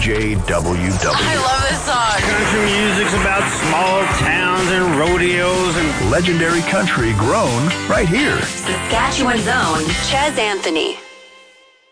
KJWW. I love this song. Country music's about small towns and rodeos and legendary country grown right here. Saskatchewan's own Ches Anthony.